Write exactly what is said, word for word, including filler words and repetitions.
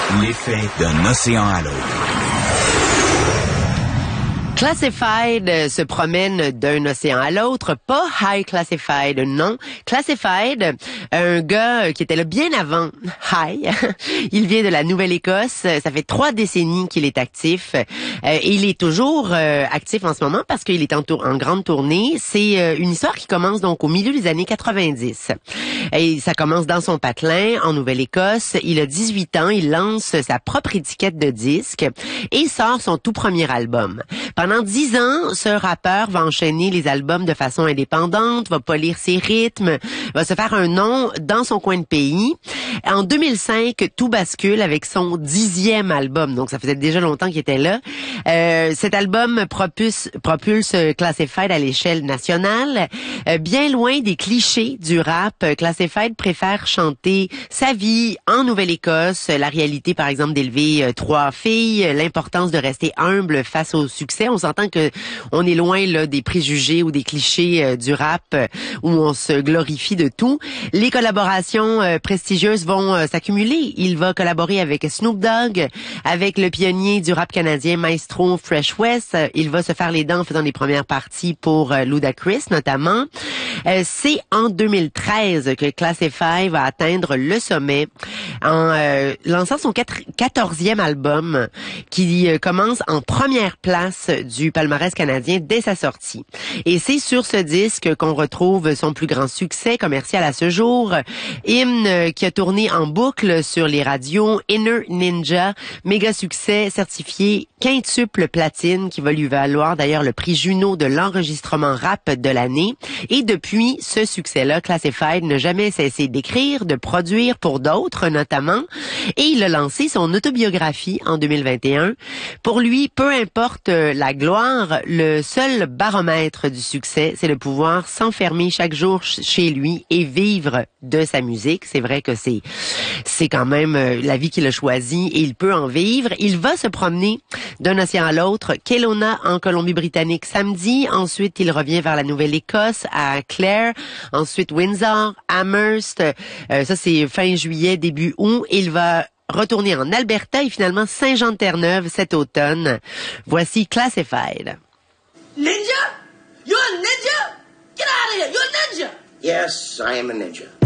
L'effet d'un océan à l'autre. Classified se promène d'un océan à l'autre, pas High Classified, non. Classified, un gars qui était là bien avant High. Il vient de la Nouvelle-Écosse. Ça fait trois décennies qu'il est actif. Euh, et il est toujours euh, actif en ce moment parce qu'il est en, tour- en grande tournée. C'est euh, une histoire qui commence donc au milieu des années quatre-vingt-dix. Et ça commence dans son patelin en Nouvelle-Écosse. Il a dix-huit ans. Il lance sa propre étiquette de disque et sort son tout premier album. Pendant dix ans, ce rappeur va enchaîner les albums de façon indépendante, va polir ses rythmes, va se faire un nom dans son coin de pays. En deux mille cinq, tout bascule avec son dixième album, donc ça faisait déjà longtemps qu'il était là. Euh, cet album propulse, propulse Classified à l'échelle nationale. Euh, bien loin des clichés du rap, Classified préfère chanter sa vie en Nouvelle-Écosse, la réalité par exemple d'élever euh, trois filles, l'importance de rester humble face au succès. On s'entend que on est loin là des préjugés ou des clichés euh, du rap euh, où on se glorifie de tout. Les collaborations euh, prestigieuses vont euh, s'accumuler. Il va collaborer avec Snoop Dogg, avec le pionnier du rap canadien Maestro Fresh West. Il va se faire les dents en faisant les premières parties pour euh, Ludacris notamment. Euh, c'est en deux mille treize que Classified va atteindre le sommet en euh, lançant son quatorzième album qui euh, commence en première place du palmarès canadien dès sa sortie. Et c'est sur ce disque qu'on retrouve son plus grand succès commercial à ce jour, hymne qui a tourné en boucle sur les radios, Inner Ninja, méga succès certifié quintuple platine qui va lui valoir d'ailleurs le prix Juno de l'enregistrement rap de l'année. Et depuis ce succès-là, Classified n'a jamais cessé d'écrire, de produire pour d'autres notamment, et il a lancé son autobiographie en deux mille vingt et un. Pour lui, peu importe la gloire, le seul baromètre du succès, c'est de pouvoir s'enfermer chaque jour chez lui et vivre de sa musique. C'est vrai que c'est c'est quand même la vie qu'il a choisie et il peut en vivre. Il va se promener d'un océan à l'autre. Kelowna en Colombie-Britannique samedi. Ensuite, il revient vers la Nouvelle-Écosse à Clare. Ensuite, Windsor, Amherst. Euh, ça, c'est fin juillet, début août. Il va retourner en Alberta et finalement Saint-Jean-de-Terre-Neuve cet automne. Voici Classified. Ninja? You're a ninja? Get out of here! You're a ninja! Yes, I am a ninja.